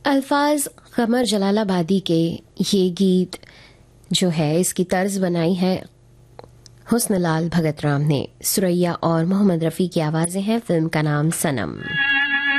अल्फाज कमर जलालाबादी के। ये गीत जो है इसकी तर्ज बनाई है हुस्न लाल भगत राम ने। सुरैया और मोहम्मद रफ़ी की आवाज़ें हैं। फिल्म का नाम सनम।